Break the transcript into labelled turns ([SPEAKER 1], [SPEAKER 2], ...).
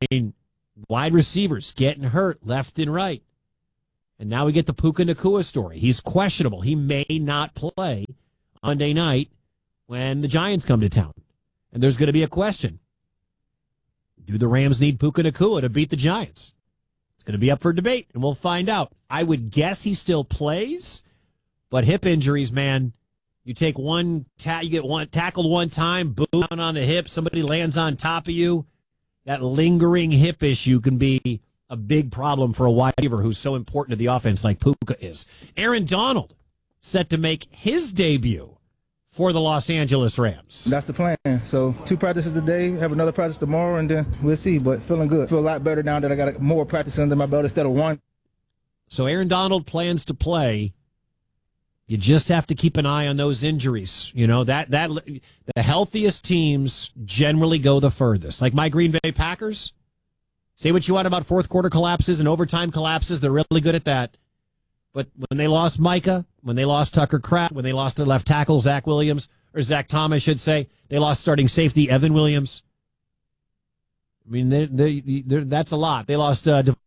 [SPEAKER 1] mean, wide receivers getting hurt left and right. And now we get the Puka Nacua story. He's questionable. He may not play Monday night when the Giants come to town. And there's going to be a question. Do the Rams need Puka Nacua to beat the Giants? It's going to be up for debate, and we'll find out. I would guess he still plays, but hip injuries, man, you take you get one tackled one time, boom, down on the hip, somebody lands on top of you. That lingering hip issue can be a big problem for a wide receiver who's so important to the offense like Puka is. Aaron Donald set to make his debut for the Los Angeles Rams.
[SPEAKER 2] That's the plan. So 2 practices today, have another practice tomorrow, and then we'll see. But feeling good. Feel a lot better now that I got more practice under my belt instead of 1.
[SPEAKER 1] So Aaron Donald plans to play. You just have to keep an eye on those injuries. You know, that the healthiest teams generally go the furthest. Like my Green Bay Packers. Say what you want about fourth quarter collapses and overtime collapses. They're really good at that. But when they lost Micah, when they lost Tucker Kraft, when they lost their left tackle, Zach Tom, I should say, they lost starting safety Evan Williams. I mean, that's a lot. They lost Devontae